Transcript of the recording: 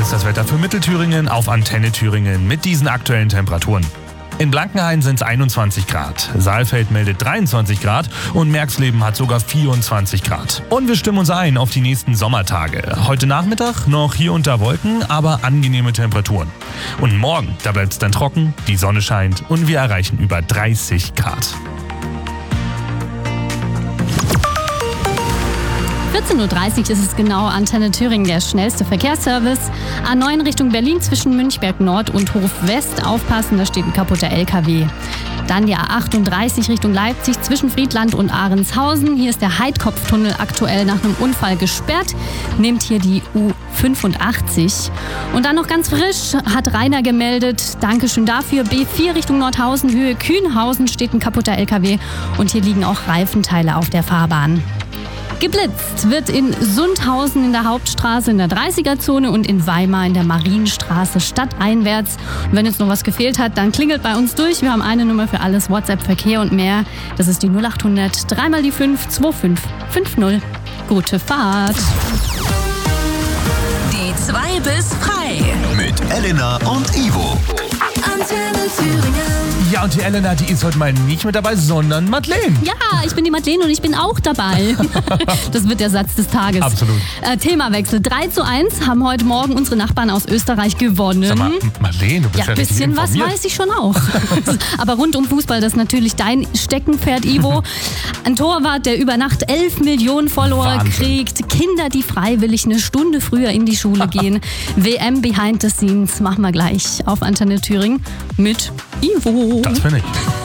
ist das Wetter für Mittelthüringen auf Antenne Thüringen mit diesen aktuellen Temperaturen. In Blankenhain sind es 21 Grad, Saalfeld meldet 23 Grad und Merxleben hat sogar 24 Grad. Und wir stimmen uns ein auf die nächsten Sommertage. Heute Nachmittag noch hier unter Wolken, aber angenehme Temperaturen. Und morgen, da bleibt es dann trocken, die Sonne scheint und wir erreichen über 30 Grad. 14.30 Uhr ist es genau, Antenne Thüringen, der schnellste Verkehrsservice. A9 Richtung Berlin zwischen Münchberg Nord und Hof West. Aufpassen, da steht ein kaputter LKW. Dann die A38 Richtung Leipzig zwischen Friedland und Ahrenshausen. Hier ist der Heidkopftunnel aktuell nach einem Unfall gesperrt. Nehmt hier die U85. Und dann noch ganz frisch hat Rainer gemeldet, Dankeschön dafür, B4 Richtung Nordhausen, Höhe Kühnhausen steht ein kaputter LKW. Und hier liegen auch Reifenteile auf der Fahrbahn. Geblitzt wird in Sundhausen in der Hauptstraße in der 30er-Zone und in Weimar in der Marienstraße stadteinwärts. Und wenn jetzt noch was gefehlt hat, dann klingelt bei uns durch. Wir haben eine Nummer für alles, WhatsApp, Verkehr und mehr. Das ist die 0800 3 mal die 5 2550. Gute Fahrt. Die 2 bis frei. Mit Elena und Ivo. Antenne Thüringen. Ja, und die Elena, die ist heute mal nicht mit dabei, sondern Madeleine. Ja, ich bin die Madeleine und ich bin auch dabei. Das wird der Satz des Tages. Absolut. Themawechsel. 3:1 haben heute Morgen unsere Nachbarn aus Österreich gewonnen. Sag mal, Madeleine, du bist Ja, ein bisschen was informiert. weiß ich schon auch. Aber rund um Fußball, das ist natürlich dein Steckenpferd, Ivo. Ein Torwart, der über Nacht 11 Millionen Follower Wahnsinn. kriegt. Kinder, die freiwillig eine Stunde früher in die Schule gehen. WM Behind the Scenes machen wir gleich auf Antenne Thüringen mit Ivo. Das bin ich.